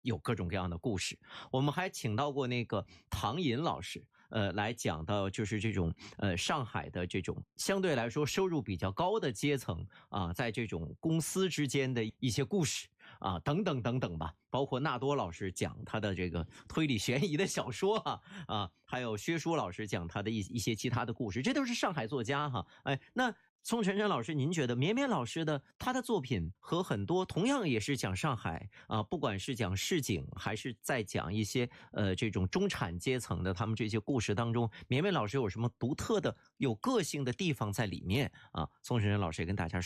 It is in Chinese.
有各种各样的故事。我们还请到过那个唐寅老师，来讲到就是这种上海的这种相对来说收入比较高的阶层啊，在这种公司之间的一些故事啊，等等等等吧。包括纳多老师讲他的这个推理悬疑的小说还有薛书老师讲他的一些其他的故事，这都是上海作家哈。那宋晨晨老师，您觉得绵绵老师的他的作品和很多同样也是讲上海不管是讲市井还是在讲一些这种中产阶层的他们这些故事当中，绵绵老师有什么独特的有个性的地方在里面宋晨晨老师也跟大家说。